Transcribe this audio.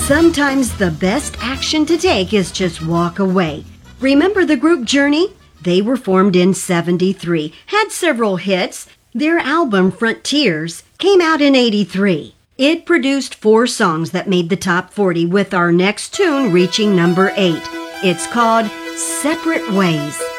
Sometimes the best action to take is just walk away. Remember the group Journey? They were formed in '73, had several hits. Their album Frontiers came out in '83. It produced 4 songs that made the top 40, with our next tune reaching number 8. It's called Separate Ways.